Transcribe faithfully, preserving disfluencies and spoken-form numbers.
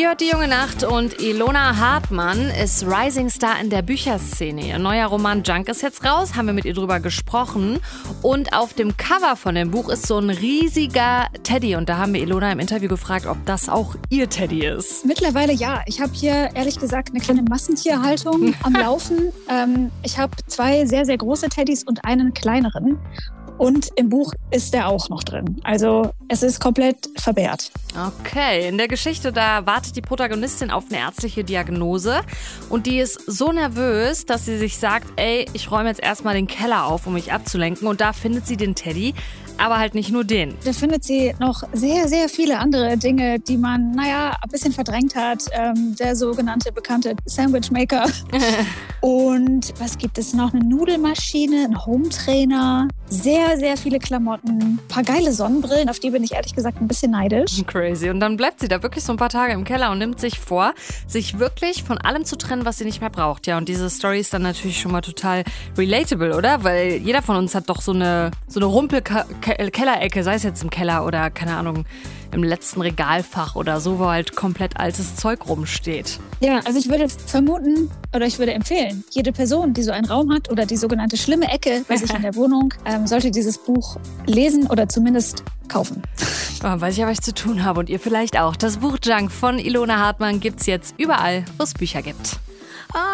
hört die junge Nacht und Ilona Hartmann ist Rising Star in der Bücherszene. Ihr neuer Roman Junk ist jetzt raus, haben wir mit ihr drüber gesprochen. Und auf dem Cover von dem Buch ist so ein riesiger Teddy. Und da haben wir Ilona im Interview gefragt, ob das auch ihr Teddy ist. Mittlerweile ja. Ich habe hier ehrlich gesagt eine kleine Massentierhaltung am Laufen. Ähm, ich habe zwei sehr, sehr große Teddys und einen kleineren. Und im Buch ist der auch noch drin. Also es ist komplett verwehrt. Okay, in der Geschichte, da wartet die Protagonistin auf eine ärztliche Diagnose. Und die ist so nervös, dass sie sich sagt, ey, ich räume jetzt erstmal den Keller auf, um mich abzulenken. Und da findet sie den Teddy, aber halt nicht nur den. Da findet sie noch sehr, sehr viele andere Dinge, die man, naja, ein bisschen verdrängt hat. Ähm, der sogenannte bekannte Sandwichmaker. Und was gibt es noch? Eine Nudelmaschine, ein Hometrainer, sehr, sehr viele Klamotten, ein paar geile Sonnenbrillen, auf die bin ich ehrlich gesagt ein bisschen neidisch. Crazy. Und dann bleibt sie da wirklich so ein paar Tage im Keller und nimmt sich vor, sich wirklich von allem zu trennen, was sie nicht mehr braucht. Ja, und diese Story ist dann natürlich schon mal total relatable, oder? Weil jeder von uns hat doch so eine, so eine Rumpel-Kellerecke, sei es jetzt im Keller oder, keine Ahnung, im letzten Regalfach oder so, wo halt komplett altes Zeug rumsteht. Ja, also ich würde vermuten oder ich würde empfehlen, jede Person, die so einen Raum hat oder die sogenannte schlimme Ecke bei sich in der Wohnung, ähm, sollte dieses Buch lesen oder zumindest kaufen. Oh, weiß ich ja, was ich zu tun habe und ihr vielleicht auch. Das Buch Junk von Ilona Hartmann gibt's jetzt überall, wo es Bücher gibt.